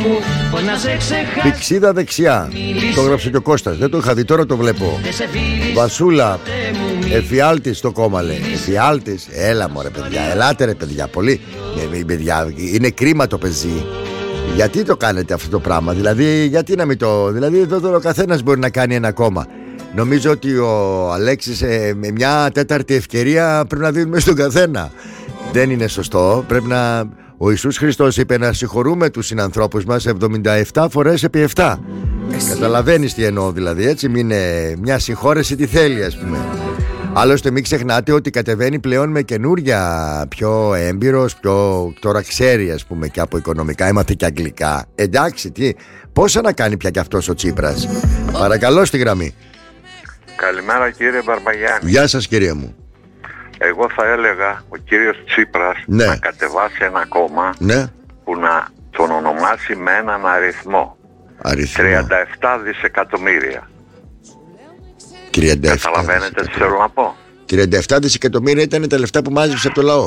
Πηξίδα δεξιά. Το έγραψε και ο Κώστας. Δεν το είχα δει, τώρα το βλέπω. Βασούλα. Εφιάλτης το κόμμα λέει. Εφιάλτης. Έλα μωρέ παιδιά. Ελάτε ρε παιδιά. Πολύ. Παιδιά, είναι κρίμα το παιδί. Γιατί το κάνετε αυτό το πράγμα? Δηλαδή, γιατί να μην το. Δηλαδή, εδώ ο καθένας μπορεί να κάνει ένα κόμμα. Νομίζω ότι ο Αλέξης με μια τέταρτη ευκαιρία πρέπει να δίνουμε στον καθένα. Δεν είναι σωστό. Πρέπει να. Ο Ιησούς Χριστός είπε να συγχωρούμε τους συνανθρώπους μας 77 φορές επί 7. Καταλαβαίνεις τι εννοώ δηλαδή, έτσι? Μην είναι μια συγχώρεση τι θέλει, ας πούμε. Άλλωστε μην ξεχνάτε ότι κατεβαίνει πλέον με καινούρια, πιο έμπειρος, πιο τώρα ξέρει, ας πούμε, και από οικονομικά, έμαθε και αγγλικά. Εντάξει, τι, πόσα να κάνει πια κι αυτός ο Τσίπρας? Παρακαλώ στη γραμμή. Καλημέρα κύριε Μπαρμπαγιάννη. Γεια σας κύριε μου. Εγώ θα έλεγα ο κύριος Τσίπρας να κατεβάσει ένα κόμμα που να τον ονομάσει με έναν αριθμό. 37 δισεκατομμύρια. 37 Καταλαβαίνετε τι θέλω να πω? 37 δισεκατομμύρια ήταν τα λεφτά που μάζεψε από το λαό.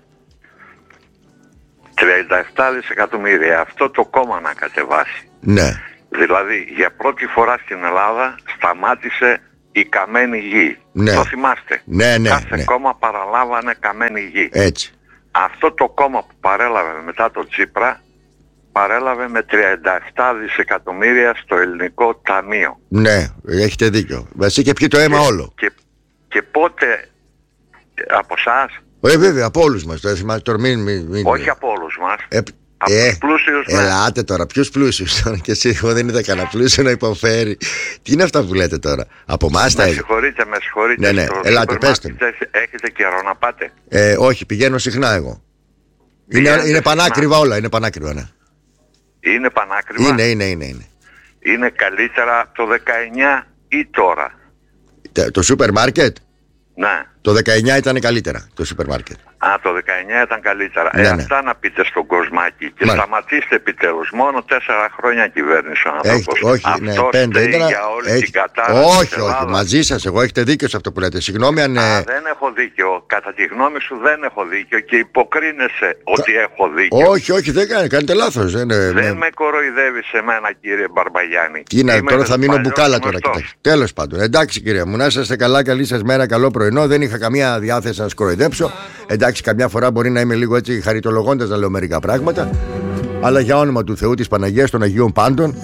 37 δισεκατομμύρια. Αυτό το κόμμα να κατεβάσει. Ναι. Δηλαδή για πρώτη φορά στην Ελλάδα σταμάτησε η καμένη γη. Ναι. Το θυμάστε? Ναι. Κάθε κόμμα παραλάβανε καμένη γη. Έτσι. Αυτό το κόμμα που παρέλαβε μετά το Τσίπρα παρέλαβε με 37 δισεκατομμύρια στο ελληνικό ταμείο. Ναι, έχετε δίκιο. Μας είχε πιει το αίμα όλο. Και πότε από εσάς? Βέβαια, από όλους μας. Τώρα όχι από όλους μας. Από τους πλούσιους. Ελάτε τώρα, ποιους πλούσιους τώρα? Και εσύ, εγώ δεν είδα κανένα πλούσιο να υποφέρει. Τι είναι αυτά που λέτε τώρα? Από εμάς τα Με συγχωρείτε. Ναι, ελάτε, πέστε μου. Έχετε καιρό να πάτε? Όχι, πηγαίνω συχνά εγώ. Είναι πανάκριβα όλα, είναι πανάκριβα, ναι. Είναι πανάκριβα. Είναι. Είναι καλύτερα από το 19 ή τώρα? Το σούπερ μάρκετ? Ναι. Το 19 ήταν καλύτερα, το σούπερ μάρκετ. Το 19 ήταν καλύτερα. Ναι. Αυτά να πείτε στον Κοσμάκη και σταματήστε επιτέλους. Μόνο 4 χρόνια κυβέρνησε ο άνθρωπος. Όχι, αυτό 5 ήταν. Για όλη την κατάσταση. Όχι, μαζί σας, εγώ έχετε δίκιο σε αυτό που λέτε. Συγγνώμη αν. Δεν έχω δίκιο. Κατά τη γνώμη σου δεν έχω δίκιο και υποκρίνεσαι ότι έχω δίκιο. Όχι, δεν κάνετε λάθος. Δεν με κοροϊδεύεις εμένα κύριε Μπαρμπαγιάννη. Τώρα θα μείνω μπουκάλα τώρα. Τέλος πάντων. Εντάξει κύριε μου, να είσαστε καλά, καλή σας μέρα, καλό πρωινό. Δεν είχα καμία διάθεση να σας κοροϊδέψω. Εντάξει, καμιά φορά μπορεί να είμαι λίγο έτσι χαριτολογώντας να λέω μερικά πράγματα. Αλλά για όνομα του Θεού, της Παναγίας, των Αγίων Πάντων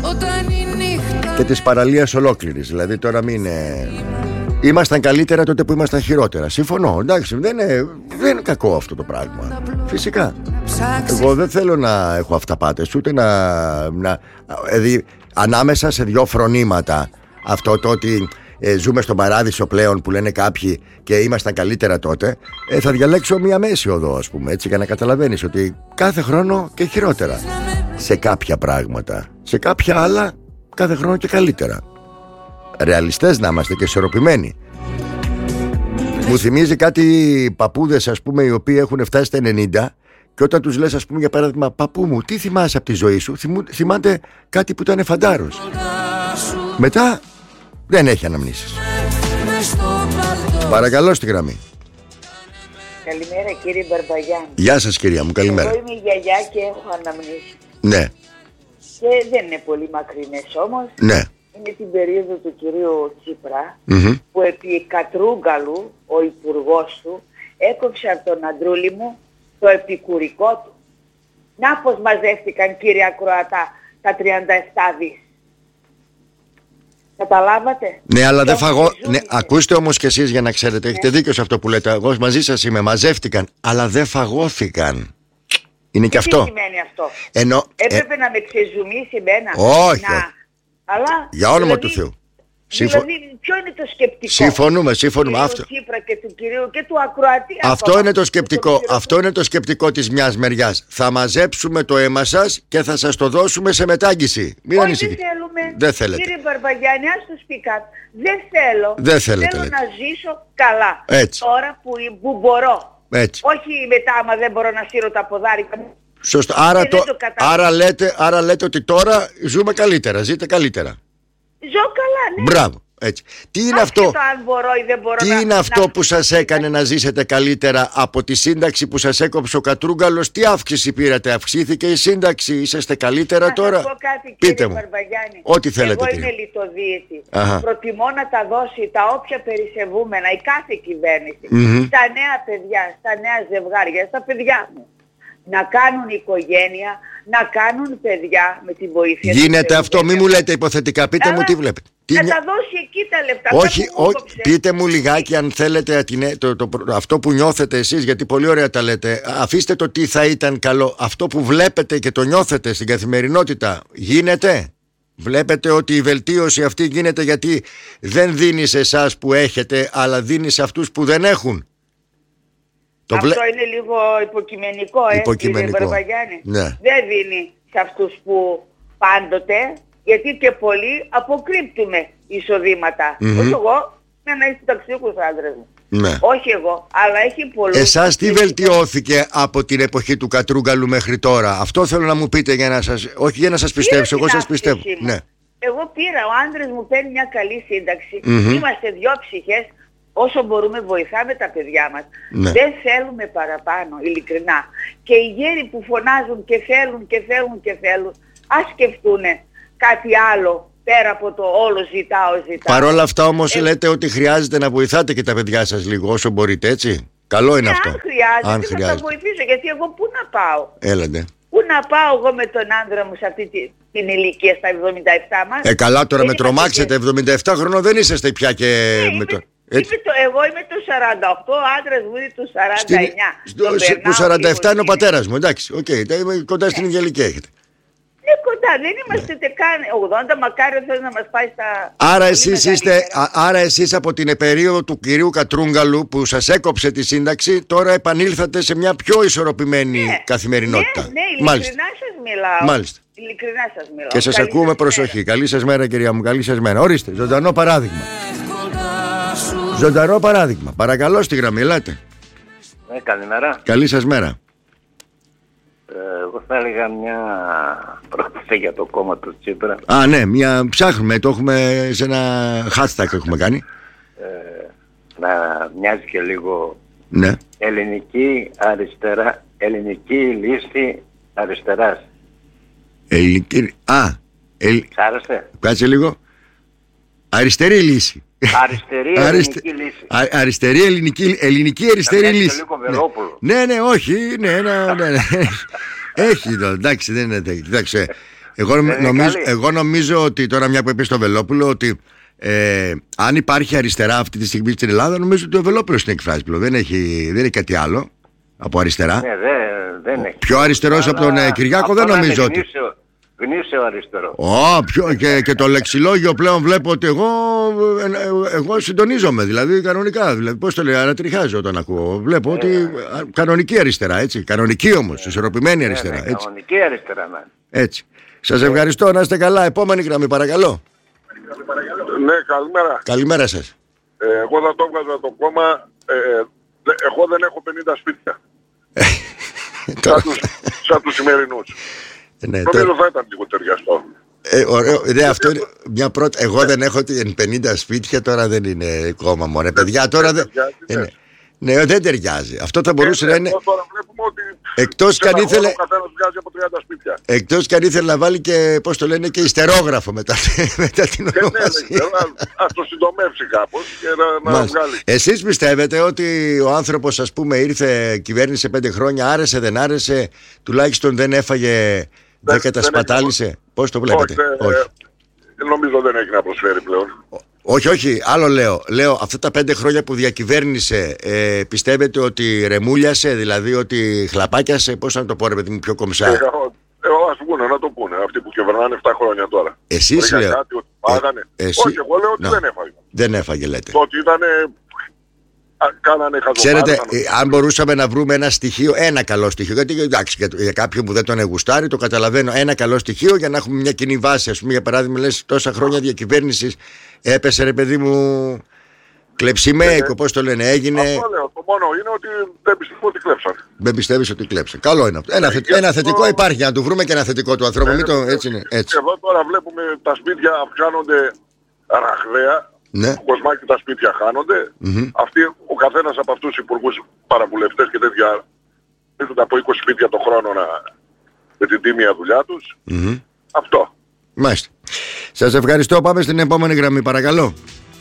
και της παραλίας ολόκληρης. Δηλαδή τώρα μην. Ήμασταν καλύτερα τότε που ήμασταν χειρότερα. Συμφωνώ, εντάξει, δεν είναι κακό αυτό το πράγμα. Φυσικά. Εγώ δεν θέλω να έχω αυταπάτες, ούτε δηλαδή, ανάμεσα σε δυο φρονήματα. Αυτό το ότι ζούμε στον παράδεισο πλέον που λένε κάποιοι και ήμασταν καλύτερα τότε, θα διαλέξω μια μέση οδό, ας πούμε, έτσι, για να καταλαβαίνεις ότι κάθε χρόνο και χειρότερα σε κάποια πράγματα, σε κάποια άλλα κάθε χρόνο και καλύτερα. Ρεαλιστές να είμαστε και ισορροπημένοι. Μου θυμίζει κάτι παππούδες, ας πούμε, οι οποίοι έχουν φτάσει στα 90 και όταν τους λες, ας πούμε, για παράδειγμα, παππού μου, τι θυμάσαι από τη ζωή σου? Θυμάται κάτι που ήταν φαντάρος. Μετά δεν έχει αναμνήσεις. Παρακαλώ στη γραμμή. Καλημέρα κύριε Μπαρμπαγιάννη. Γεια σας κυρία μου, καλημέρα. Εγώ είμαι η γιαγιά και έχω αναμνήσεις. Ναι. Και δεν είναι πολύ μακρινές όμως. Ναι. Είναι την περίοδο του κυρίου Τσίπρα, που επί Κατρούγκαλου ο υπουργός του έκοψε από τον Αντρούλη μου το επικουρικό του. Να πως μαζεύτηκαν κύριε Ακροατά τα 37 δις. Καταλάβατε? Ναι, αλλά δεν φαγώ. Ναι, ακούστε όμως κι εσείς για να ξέρετε, έχετε δίκιο σε αυτό που λέτε. Εγώ μαζί σας είμαι, μαζεύτηκαν, αλλά δεν φαγώθηκαν. Είναι και αυτό. Τι σημαίνει αυτό? Έπρεπε να με ξεζουμίσει εμένα. Όχι. Αλλά, για όνομα δηλαδή, του Θεού. Δηλαδή, ποιο είναι το σκεπτικό? Συμφωνούμε. Του Τσίπρα και του κυρίου και του Ακροατή. Αυτό είναι το σκεπτικό. Αυτό είναι το σκεπτικό της μιας μεριάς. Θα μαζέψουμε το αίμα σας και θα σας το δώσουμε σε μετάγγιση. Μην ανησυχείτε. Δεν θέλετε. Κύριε Μπαρμπαγιάννη, ας το σπίκα. Δεν θέλω. Δεν θέλετε. Θέλω να ζήσω καλά. Έτσι. Τώρα που μπορώ. Έτσι. Όχι μετά άμα δεν μπορώ να σύρω τα ποδάρικα μου. Σωστό. Άρα λέτε ότι τώρα ζούμε καλύτερα. Ζείτε καλύτερα. Ζω καλά, ναι. Μπράβο. Έτσι. Τι είναι αυτό, αν μπορώ ή δεν μπορώ τι είναι αυτό που σας έκανε να ζήσετε καλύτερα από τη σύνταξη που σας έκοψε ο Κατρούγκαλος? Τι αύξηση πήρατε? Αυξήθηκε η σύνταξη? Είσαστε καλύτερα τώρα? Να σας πω κάτι, πείτε μου. Μπαρμπαγιάννη. Ό,τι θέλετε. Εγώ είμαι λιτοδίαιτη. Προτιμώ να τα δώσει τα όποια περισεβούμενα η κάθε κυβέρνηση στα νέα παιδιά, στα νέα ζευγάρια, στα παιδιά μου. Να κάνουν οικογένεια, να κάνουν παιδιά με τη βοήθεια. Γίνεται αυτό, μη μου λέτε υποθετικά, πείτε μου τι βλέπετε. Να τα δώσει εκεί τα λεφτά. Όχι, πείτε μου λιγάκι αν θέλετε αυτό που νιώθετε εσείς, γιατί πολύ ωραία τα λέτε. Αφήστε το τι θα ήταν καλό. Αυτό που βλέπετε και το νιώθετε στην καθημερινότητα, γίνεται? Βλέπετε ότι η βελτίωση αυτή γίνεται γιατί δεν δίνει σε εσάς που έχετε, αλλά δίνει σε αυτούς που δεν έχουν? Αυτό είναι λίγο υποκειμενικό, κύριε Μπαρμπαγιάννη. Ναι. Δεν δίνει σε αυτούς που πάντοτε, γιατί και πολλοί αποκρύπτουμε εισοδήματα. Όχι εγώ, να είστε ταξιούχους άντρες μου. Ναι. Όχι εγώ, αλλά έχει πολλούς. Εσάς τι βελτιώθηκε από την εποχή του Κατρούγκαλου μέχρι τώρα? Αυτό θέλω να μου πείτε, για να σας, όχι για να σας πιστέψω, εγώ σας πιστεύω. Ναι. Εγώ πήρα, ο άντρας μου παίρνει μια καλή σύνταξη, είμαστε δυο ψυχές, όσο μπορούμε βοηθάμε τα παιδιά μας. Ναι. Δεν θέλουμε παραπάνω, ειλικρινά. Και οι γέροι που φωνάζουν και θέλουν και θέλουν και θέλουν, ας σκεφτούν κάτι άλλο πέρα από το όλο ζητάω. Παρ' όλα αυτά όμως λέτε ότι χρειάζεται να βοηθάτε και τα παιδιά σας λίγο όσο μπορείτε, έτσι? Καλό είναι αυτό. Αν χρειάζεται θα τα βοηθήσω, γιατί εγώ πού να πάω? Έλατε. Πού να πάω εγώ με τον άντρα μου σε αυτή την ηλικία, στα 77 μας? Καλά τώρα με τρομάξετε, 77 χρονών δεν είσαστε πια και... Εγώ είμαι του 48, ο άντρας μου είναι του 49. Του 47 είναι ο πατέρας μου, εντάξει, κοντά στην ίδια ηλικία έχετε. Κοντά, δεν είμαστε καν 80, μακάρι θέλει να μας πάει στα... Άρα εσείς από την περίοδο του κυρίου Κατρούγκαλου που σας έκοψε τη σύνταξη, τώρα επανήλθατε σε μια πιο ισορροπημένη καθημερινότητα. Ναι, ειλικρινά σας μιλάω. Μάλιστα. Ειλικρινά σας μιλάω. Και σας ακούμε προσοχή. Καλή σας μέρα, κυρία μου, καλή σας μέρα. Ορίστε, ζωντανό παράδειγμα. Ζωντανό παράδειγμα. Παρακαλώ, στη γραμμή, ελάτε. Καλημέρα. Καλή σας μέρα. Εγώ θα έλεγα μια πρόταση για το κόμμα του Τσίπρα. Ναι, ψάχνουμε, το έχουμε σε ένα hashtag έχουμε κάνει. Να μοιάζει και λίγο ναι. Ελληνική αριστερά, ελληνική λύση αριστεράς. Ελληνική... Σ' άρεσε? Κάτσε λίγο. Αριστερή λύση. Αριστερή ελληνική αριστερή λύση. Λίγο Βελόπουλο. Ναι, όχι, ναι. Έχει εδώ, εντάξει, δεν είναι τέτοιο. Εντάξει, εγώ νομίζω ότι τώρα, μια που είπε στο Βελόπουλο, ότι αν υπάρχει αριστερά αυτή τη στιγμή στην Ελλάδα, νομίζω ότι ο Βελόπουλος την εκφράζει πλέον. Δεν έχει κάτι άλλο από αριστερά. Ναι, δεν έχει. Πιο αριστερός από τον Κυριάκο δεν νομίζω ότι. Γνήσιο αριστερό. Και το λεξιλόγιο πλέον βλέπω ότι εγώ συντονίζομαι, δηλαδή κανονικά. Δηλαδή, πώς το λέει, ανατριχάζω όταν ακούω. Βλέπω ότι κανονική αριστερά, έτσι. Κανονική όμως, ισορροπημένη αριστερά. Έτσι. Κανονική αριστερά, ναι. Έτσι. Σας ευχαριστώ, να είστε καλά. Επόμενη γραμμή, παρακαλώ. Ναι, καλημέρα. Καλημέρα σας. Εγώ θα το έβγαζα το κόμμα. Εγώ δεν έχω 50 σπίτια. Σαν τους σημερινούς. Ναι, νομίζω θα ήταν λίγο ταιριαστό. Ωραίο. Αυτό είναι μια πρώτη. Εγώ δεν έχω 50 σπίτια, τώρα δεν είναι κόμμα μωρέ. Παιδιά τώρα δεν. Ναι, δεν ταιριάζει. Αυτό θα μπορούσε να είναι. Τώρα βλέπουμε ότι. Εκτός κι αν ήθελε. Από 30 σπίτια. Εκτός κι αν ήθελε να βάλει και, πώς το λένε, και ιστερόγραφο μετά την ονομασία. Ας το συντομεύσει κάπως και να βγάλει. Εσείς πιστεύετε ότι ο άνθρωπος, ας πούμε, ήρθε, κυβέρνησε 5 χρόνια, άρεσε, δεν άρεσε, τουλάχιστον δεν έφαγε, δεν κατασπατάλησε? Πώς το βλέπετε? Όχι. Νομίζω δεν έχει να προσφέρει πλέον. Όχι, άλλο λέω. Λέω, αυτά τα 5 χρόνια που διακυβέρνησε, πιστεύετε ότι ρεμούλιασε, δηλαδή ότι χλαπάκιασε? Πώς να το πω, ρε παιδί μου, πιο κομψά? Ας πούνε, να το πούνε. Αυτοί που κυβερνάνε 7 χρόνια τώρα. Εσείς λέω. Κάτι ότι πάγανε. Όχι, εγώ λέω ότι δεν έφαγε. Δεν έφαγε, λέτε. Το ότι ήταν. Κάνανε χαζομάρες. Ξέρετε, αν μπορούσαμε να βρούμε ένα στοιχείο, ένα καλό στοιχείο, γιατί εντάξει, για κάποιον που δεν τον εγουστάρει, το καταλαβαίνω, ένα καλό στοιχείο για να έχουμε μια κοινή βάση. Ας πούμε, για παράδειγμα, λες τόσα χρόνια διακυβέρνησης, έπεσε, ρε παιδί μου, κλεψιμέικο, πώς το λένε, έγινε. Αυτό λέω. Το μόνο είναι ότι δεν πιστεύω ότι κλέψαν. Δεν πιστεύεις ότι κλέψαν? Καλό είναι αυτό. Ένα θετικό υπάρχει, να του βρούμε και ένα θετικό του ανθρώπου. Έτσι είναι. Έτσι. Εδώ τώρα βλέπουμε τα σπίτια αυξάνονται ραχδαία. Ναι. Ο Κοσμάκη τα σπίτια χάνονται. Αυτοί, ο καθένας από αυτούς τους υπουργούς, παραβουλευτές και τέτοια, ήρθαν από 20 σπίτια το χρόνο με την τίμια δουλειά τους. Αυτό. Μάλιστα. Σας ευχαριστώ. Πάμε στην επόμενη γραμμή, παρακαλώ.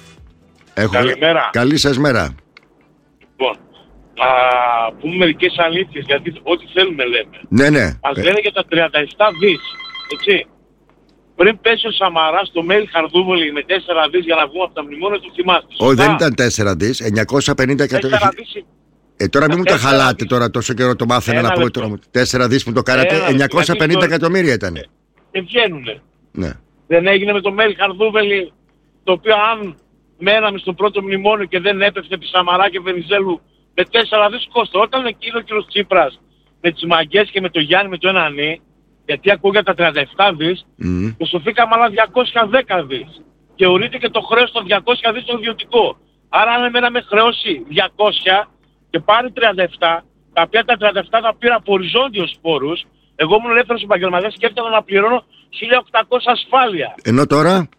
Καλημέρα. Καλή σας μέρα. Λοιπόν, θα πούμε μερικές αλήθειες, γιατί ό,τι θέλουμε λέμε. Ναι. Ας λένε για τα 37 δις, έτσι. Πριν πέσει ο Σαμαράς στο mail Χαρδούβολη με 4 δις για να βγούμε από τα μνημόνια, το θυμάστε. Όχι, δεν ήταν 4 δις, 950 εκατομμύρια. Τώρα μην μου τα χαλάτε τώρα τόσο καιρό το μάθαινα να πούμε τώρα. 4 δις που το κάνατε, 950 εκατομμύρια ήταν. Και βγαίνουνε. Ναι. Δεν έγινε με το mail Χαρδούβολη, το οποίο αν μέναμε στο πρώτο μνημόνιο και δεν έπεφτε επί Σαμαρά και Βενιζέλου με 4 δις κόστο. Όταν εκείνο ο κ. Τσίπρας με τις Μαγκές και με το Γιάννη με το ένα νι, γιατί ακούγεται τα 37 δις, το σοφήκαμε άλλα 210 δις. Και ορείται και το χρέος των 200 δις στο ιδιωτικό. Άρα αν εμένα με χρεώσει 200 και πάρει 37, τα οποία τα 37 τα πήρα από οριζόντιους φόρους, εγώ ήμουν ελεύθερος επαγγελματίας και έφτανα να πληρώνω 1.800 ασφάλεια. Ενώ τώρα?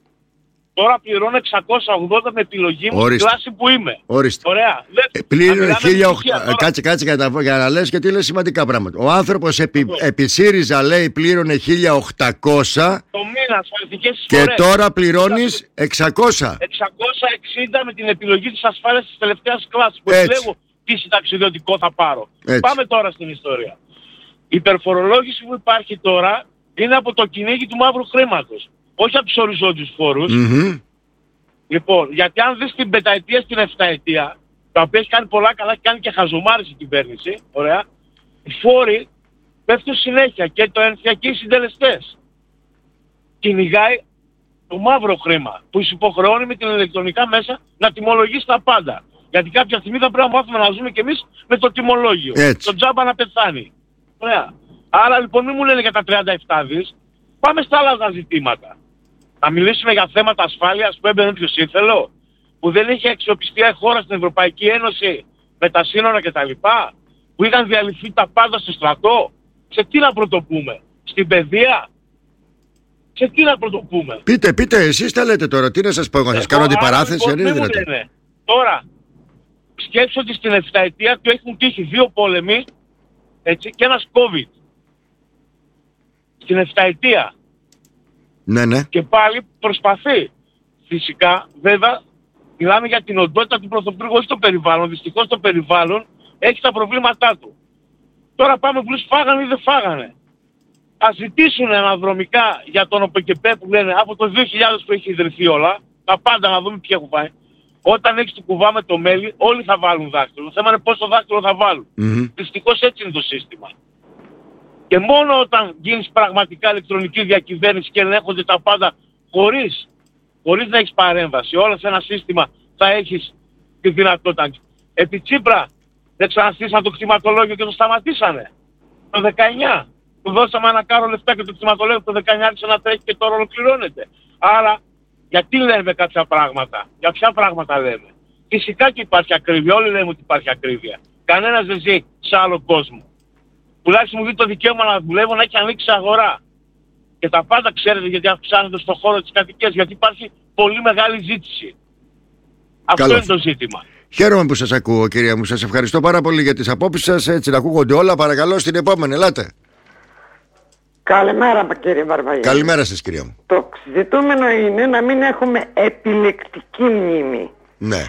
Τώρα πληρώνω 680 με επιλογή μου στην κλάση που είμαι. Ορίστε. Ωραία. Πλήρωνε 1.800. Κάτσε για να λες, γιατί λες σημαντικά πράγματα. Ο άνθρωπος επί ΣΥΡΙΖΑ λέει πλήρωνε 1.800 το μήνα σε αριθμικές και εισφορές. τώρα πληρώνεις 600. 660 με την επιλογή της ασφάλειας της τελευταίας κλάσης που επιλέγω τι συνταξιδιωτικό θα πάρω. Πάμε τώρα στην ιστορία. Η υπερφορολόγηση που υπάρχει τώρα είναι από το κυνήγι του μαύρου χρήματος. Όχι από τους οριζόντιους φόρους. Λοιπόν, γιατί αν δεις την πενταετία στην εφταετία, τα οποία έχει κάνει πολλά καλά και κάνει και χαζομάρες η κυβέρνηση, ωραία, οι φόροι πέφτουν συνέχεια και το ενθιακοί συντελεστές. Κυνηγάει το μαύρο χρήμα που υποχρεώνει με την ηλεκτρονικά μέσα να τιμολογήσει τα πάντα. Γιατί κάποια στιγμή θα πρέπει να μάθουμε να ζούμε κι εμείς με το τιμολόγιο. Το τζάμπα να πεθάνει. Ωραία. Άρα λοιπόν μην μου λένε για τα 37 δις, πάμε στα άλλα ζητήματα. Να μιλήσουμε για θέματα ασφάλειας που έμπαινε όποιος ήθελε, που δεν είχε αξιοπιστία η χώρα στην Ευρωπαϊκή Ένωση με τα σύνορα κτλ. Που είχαν διαλυθεί τα πάντα στο στρατό. Σε τι να πρωτοπούμε? Στην παιδεία? Σε τι να πρωτοπούμε? Πείτε, εσείς τα λέτε τώρα. Τι να σας πω, εγώ σας κάνω την παράθεση, αν είναι δυνατόν. Τώρα, σκέψω ότι στην εφταετία του έχουν τύχει 2 πόλεμοι, έτσι, και ένας COVID. Στην εφταετία. Ναι. Και πάλι προσπαθεί. Φυσικά, βέβαια, μιλάμε για την οντότητα του Πρωθυπουργού, όχι το περιβάλλον. Δυστυχώς το περιβάλλον έχει τα προβλήματά του. Τώρα πάμε που φάγανε ή δεν φάγανε. Ας ζητήσουν αναδρομικά για τον ΟΠΕΚΕΠΕ που λένε από το 2000 που έχει ιδρυθεί όλα, τα πάντα να δούμε ποιοι έχουν πάει. Όταν έχεις το κουβά με το μέλι, όλοι θα βάλουν δάχτυλο. Το θέμα είναι πόσο δάχτυλο θα βάλουν. Δυστυχώς έτσι είναι το σύστημα. Και μόνο όταν γίνεις πραγματικά ηλεκτρονική διακυβέρνηση και ελέγχονται τα πάντα χωρίς να έχεις παρέμβαση, όλα σε ένα σύστημα θα έχεις τη δυνατότητα. Επί Τσίπρα δεν ξαναστήσαν το κτηματολόγιο και το σταματήσανε. Το 19 του δώσαμε ένα κάρο λεφτά και το κτηματολόγιο το 19 άρχισε να τρέχει και τώρα ολοκληρώνεται. Άρα γιατί λέμε κάποια πράγματα? Για ποια πράγματα λέμε? Φυσικά και υπάρχει ακρίβεια. Όλοι λέμε ότι υπάρχει ακρίβεια. Κανένας δεν ζει σε άλλο κόσμο. Τουλάχιστον μου δει το δικαίωμα να δουλεύω, να έχει ανοίξει αγορά. Και τα πάντα ξέρετε γιατί αυξάνονται στον χώρο της κατοικίας, γιατί υπάρχει πολύ μεγάλη ζήτηση. Αυτό είναι το ζήτημα. Χαίρομαι που σας ακούω, κυρία μου. Σας ευχαριστώ πάρα πολύ για τις απόψεις σας. Έτσι να ακούγονται όλα. Παρακαλώ στην επόμενη. Ελάτε. Καλημέρα κύριε Βαρβαγιάννη. Καλημέρα σας, κυρία μου. Το ζητούμενο είναι να μην έχουμε επιλεκτική μνήμη. Ναι.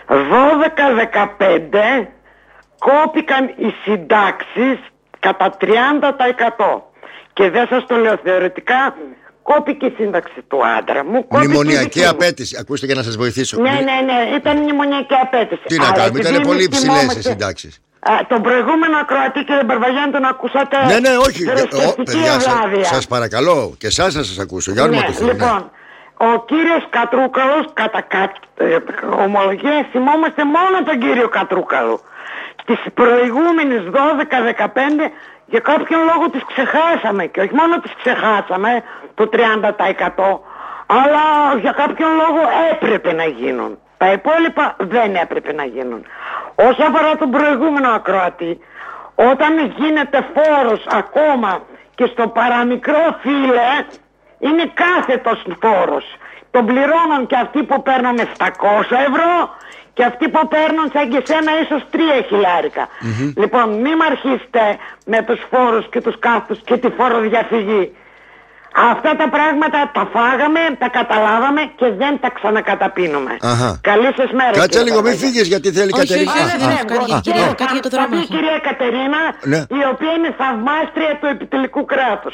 12-15 κόπηκαν οι συντάξεις κατά 30%. Και δεν σας το λέω θεωρητικά, κόπηκε η σύνταξη του άντρα μου. Μνημονιακή απέτηση. Ακούστε για να σας βοηθήσω. Ναι, ήταν μνημονιακή απέτηση. Τι να κάνουμε, ήταν πολύ ψηλές οι συντάξεις. Τον προηγούμενο ακροατή, κύριε Μπαρβαγιάννη, τον ακούσατε? Ναι, όχι. Παιδιά, σας παρακαλώ, και εσάς θα σας ακούσω. Για όνομα του Θεού. Λοιπόν, ο κύριος Κατρούκαλος, κατά ομολογία, θυμόμαστε μόνο τον κύριο Κατρούκαλο. Τις προηγούμενες 12-15 για κάποιον λόγο τις ξεχάσαμε. Και όχι μόνο τις ξεχάσαμε, το 30%, αλλά για κάποιον λόγο έπρεπε να γίνουν. Τα υπόλοιπα δεν έπρεπε να γίνουν. Όσο αφορά τον προηγούμενο ακροατή, όταν γίνεται φόρος ακόμα και στο παραμικρό φύλλε, είναι κάθετος φόρος. Τον πληρώνουν και αυτοί που παίρνουν 700 ευρώ και αυτοί που παίρνουν σαν και σένα ίσως 3 χιλιάρικα. Λοιπόν, μην μ' αρχίσετε με τους φόρους και τους κάθους και τη φοροδιαφυγή. Αυτά τα πράγματα τα φάγαμε, τα καταλάβαμε και δεν τα ξανακαταπίνουμε. Καλή σας μέρα. Κάτσε λίγο, μην φύγεις γιατί θέλει η Κατερίνα. Κάτι για το δρόμο. Η κυρία Κατερίνα, η οποία είναι θαυμάστρια του επιτελικού κράτους.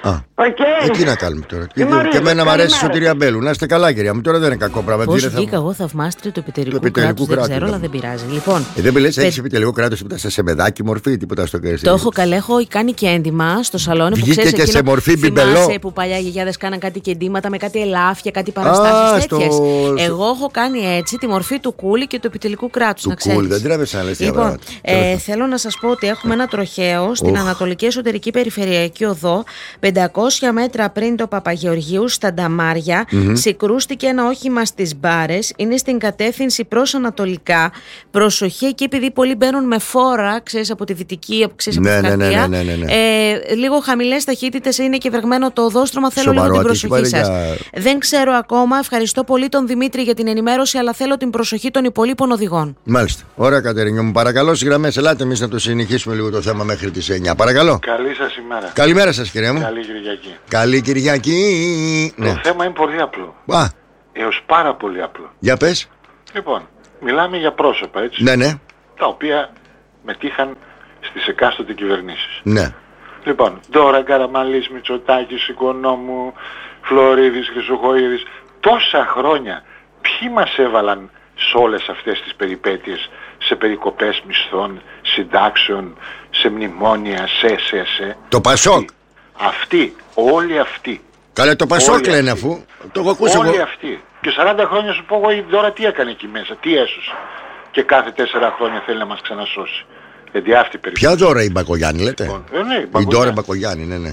Τι να κάνουμε τώρα. Και εμένα μου αρέσει η Σωτηρία Μπέλου. Να είστε καλά, κυρία μου, τώρα δεν είναι κακό πράγμα. Πώς βγήκα εγώ θαυμάστρια του επιτελικού κράτους, δεν ξέρω, αλλά δεν πειράζει. Λοιπόν, δεν μιλές, έχεις επιτελικό κράτος τίποτα σε σεμεδάκι μορφή, τίποτα στο κρέας. Το έχω καλέχο, κάνει και έντυμα στο σαλόνι που βγήκε και σε μορφή μπιμπελό. Που παλιά οι γιαγιάδες κάναν κάτι κεντήματα με κάτι ελάφια, κάτι παραστάσεις τέτοιες. Εγώ έχω κάνει έτσι τη μορφή του κούλι και του επιτελικού κράτους. Του κούλι, δεν τρέβεσαι να λες. Λοιπόν, θέλω να σας πω ότι έχουμε ένα τροχαίο στην Ανατολική Εσωτερική Περιφερειακή Οδό, 500 μέτρα πριν το Παπαγεωργίου, στα Νταμάρια. Συγκρούστηκε ένα όχημα στις Μπάρες. Είναι στην κατεύθυνση προς ανατολικά. Προσοχή εκεί, επειδή πολλοί μπαίνουν με φόρα, ξέρεις, από τη δυτική, ξέρεις, από τη Χαρτία. Λίγο χαμηλές ταχύτητες, είναι και βρεγμένο το οδόστρωμα. Θέλω λίγο την προσοχή σας. Δεν ξέρω ακόμα. Ευχαριστώ πολύ τον Δημήτρη για την ενημέρωση, αλλά θέλω την προσοχή των υπολείπων οδηγών. Μάλιστα. Ωραία, Κατερίνιο μου. Παρακαλώ στις γραμμές. Ελάτε εμείς να το συνεχίσουμε λίγο το θέμα μέχρι τις 9. Παρακαλώ. Καλή σας ημέρα. Καλημέρα σας, κυρία μου. Καλή Κυριακή. Καλή Κυριακή. Το θέμα είναι πολύ απλό. Έως πάρα πολύ απλό. Για πες. Λοιπόν, μιλάμε για πρόσωπα, έτσι. Ναι. Τα οποία μετήχαν στις εκάστοτε κυβερνήσεις. Ναι. Λοιπόν, Ντόρα, Καραμανλής, Μητσοτάκης, Οικονόμου, Φλωρίδης, Χρυσοχοΐδης, τόσα χρόνια ποιοι μας έβαλαν σε όλες αυτές τις περιπέτειες, σε περικοπές μισθών, συντάξεων, σε μνημόνια, σε. Το Πασόκ. Αυτοί, όλοι αυτοί. Καλέ, το Πασόκ λένε αφού. Το έχω ακούσει εγώ. Όλοι αυτοί. Και 40 χρόνια σου πω εγώ η Ντόρα τι έκανε εκεί μέσα, τι έσωσε. Και κάθε 4 χρόνια θέλει να μας ξανασώσει. Ποια Δώρα η Μπακογιάννη λέτε? Η Ντόρα Μπακογιάννη, ναι.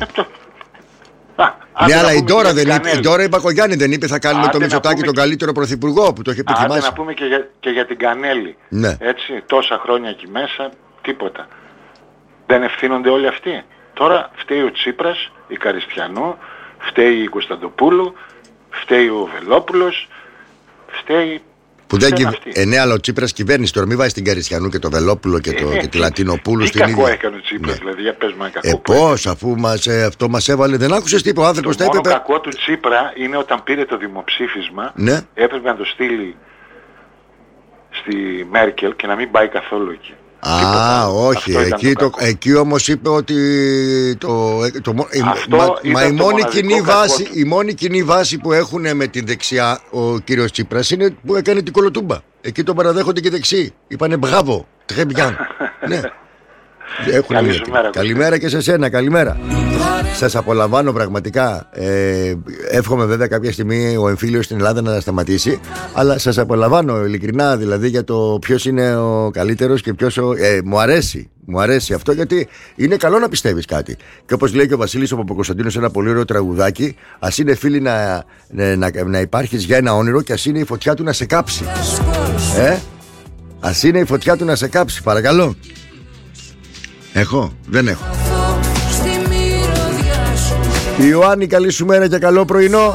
Ναι, αλλά η Ντόρα δεν είπε. Η Ντόρα η Μπακογιάννη δεν είπε θα κάνουμε το Μητσοτάκη τον καλύτερο πρωθυπουργό που το είχε επιθυμάσει. Άντε να πούμε και για την Κανέλη. Ναι. Έτσι, τόσα χρόνια εκεί μέσα, τίποτα. Δεν ευθύνονται όλοι αυτοί. Τώρα φταίει ο Τσίπρας, η Καριστιανού, φταίει η Κωνσταντοπούλου, φταίει ο Βελόπουλος, φταίει. Που δεν ναι, αλλά ο Τσίπρας κυβέρνηση τώρα, μην βάζει την Καριστιανού και το Βελόπουλο και τη Λατινοπούλου στην ίδια. Τι κακό έκανε ο Τσίπρας, δηλαδή, για πες μου κακό. Πώς, αφού αυτό μας έβαλε, δεν άκουσες τι είπε ο άνθρωπος. Το μόνο κακό του Τσίπρα είναι όταν πήρε το δημοψήφισμα, έπρεπε να το στείλει στη Μέρκελ και να μην πάει καθόλου εκεί. Όχι, εκεί όμως είπε ότι η μόνη κοινή βάση που έχουν με την δεξιά ο κύριος Τσίπρας είναι που έκανε την κολοτούμπα. Εκεί τον παραδέχονται και δεξί. Είπανε μπράβο, τρέμπιαν. Ναι. Καλημέρα και σε σένα, καλημέρα. Σας απολαμβάνω πραγματικά. Εύχομαι βέβαια κάποια στιγμή ο εμφύλιος στην Ελλάδα να σταματήσει. Αλλά σας απολαμβάνω ειλικρινά, δηλαδή, για το ποιος είναι ο καλύτερος και ποιος μου αρέσει αυτό, γιατί είναι καλό να πιστεύεις κάτι. Και όπως λέει και ο Βασίλης ο Παπακοσταντίνος, ένα πολύ ωραίο τραγουδάκι, ας είναι φίλοι να υπάρχεις για ένα όνειρο και ας είναι η φωτιά του να σε κάψει. Ας είναι η φωτιά του να σε κάψει, παρακαλώ. Δεν έχω. Ιωάννη, καλή σου μέρα και καλό πρωινό.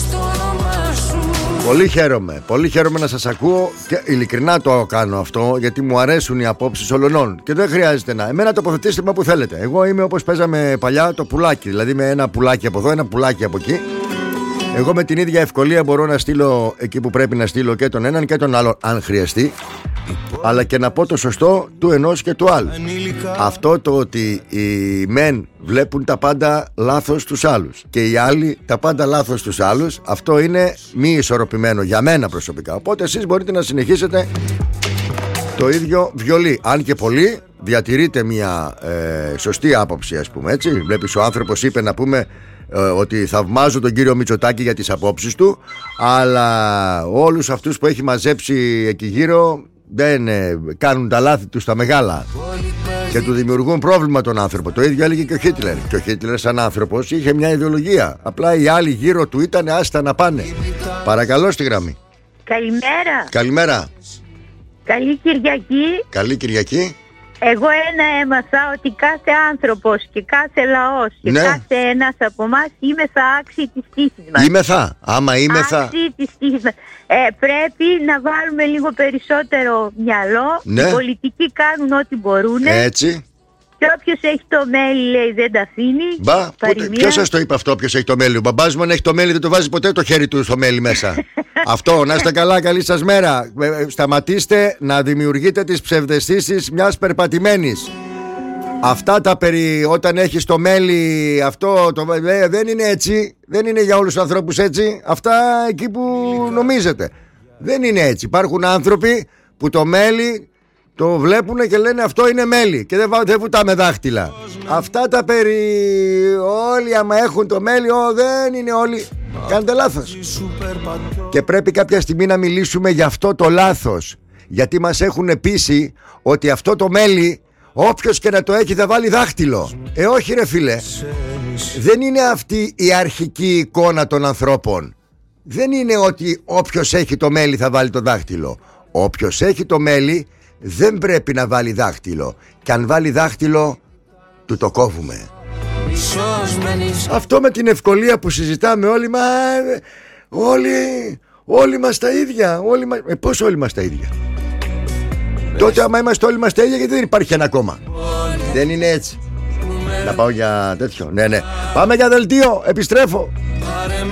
Πολύ χαίρομαι να σας ακούω και ειλικρινά το κάνω αυτό, γιατί μου αρέσουν οι απόψεις ολονών και δεν χρειάζεται εμένα τοποθετήστε με όπου θέλετε. Εγώ είμαι όπως παίζαμε παλιά το πουλάκι, δηλαδή με ένα πουλάκι από εδώ, ένα πουλάκι από εκεί. Εγώ με την ίδια ευκολία μπορώ να στείλω εκεί που πρέπει να στείλω και τον έναν και τον άλλον αν χρειαστεί, αλλά και να πω το σωστό του ενός και του άλλου. Αυτό το ότι οι μεν βλέπουν τα πάντα λάθος τους άλλους και οι άλλοι τα πάντα λάθος τους άλλους, αυτό είναι μη ισορροπημένο για μένα προσωπικά. Οπότε εσείς μπορείτε να συνεχίσετε το ίδιο βιολί. Αν και πολλοί διατηρείτε μια σωστή άποψη, ας πούμε, έτσι. Βλέπεις ο άνθρωπος είπε, να πούμε, ότι θαυμάζω τον κύριο Μητσοτάκη για τις απόψεις του, αλλά όλους αυτούς που έχει μαζέψει εκεί γύρω δεν κάνουν τα λάθη τους τα μεγάλα και του δημιουργούν πρόβλημα τον άνθρωπο. Το ίδιο έλεγε και ο Χίτλερ. Και ο Χίτλερ σαν άνθρωπος είχε μια ιδεολογία. Απλά οι άλλοι γύρω του ήταν άστα να πάνε. Παρακαλώ στη γραμμή. Καλημέρα. Καλημέρα. Καλή Κυριακή. Καλή Κυριακή. Εγώ ένα έμαθα, ότι κάθε άνθρωπος και κάθε λαός και κάθε ένας από εμάς είμεθα άξιοι της τύχης μας. Είμεθα, άμα σήμεθα. Άξιοι της τύχης μας. Πρέπει να βάλουμε λίγο περισσότερο μυαλό. Οι πολιτικοί κάνουν ό,τι μπορούν. Έτσι. Και όποιος έχει το μέλι, λέει, δεν τα αφήνει. Ποιος σας το είπε αυτό, όποιος έχει το μέλι? Ο μπαμπάς μου, αν έχει το μέλι, δεν το βάζει ποτέ το χέρι του στο μέλι μέσα. Αυτό, να είστε καλά, καλή σας μέρα. Σταματήστε να δημιουργείτε τις ψευδαισθήσεις μιας περπατημένης. Αυτά τα όταν έχεις το μέλι, αυτό δεν είναι έτσι. Δεν είναι για όλους τους ανθρώπους έτσι. Αυτά εκεί που νομίζετε. Δεν είναι έτσι. Υπάρχουν άνθρωποι που το μέλι το βλέπουνε και λένε αυτό είναι μέλι και δεν βουτάμε δάχτυλα. Αυτά τα όλοι άμα έχουν το μέλι, δεν είναι όλοι. Κάνετε λάθος. Και πρέπει κάποια στιγμή να μιλήσουμε για αυτό το λάθος. Γιατί μας έχουν πείσει ότι αυτό το μέλι, όποιος και να το έχει θα βάλει δάχτυλο. Όχι ρε φίλε. Δεν είναι αυτή η αρχική εικόνα των ανθρώπων. Δεν είναι ότι όποιος έχει το μέλι θα βάλει το δάχτυλο. Όποιος έχει το μέλι δεν πρέπει να βάλει δάχτυλο. Και αν βάλει δάχτυλο, του το κόβουμε. Αυτό με την ευκολία που συζητάμε όλοι, όλοι μας τα ίδια. Πώς όλοι μας τα ίδια? Τότε άμα είμαστε όλοι μας τα ίδια, γιατί δεν υπάρχει ένα κόμμα? Δεν είναι έτσι. Να πάω για τέτοιο. Ναι. Πάμε για δελτίο, επιστρέφω.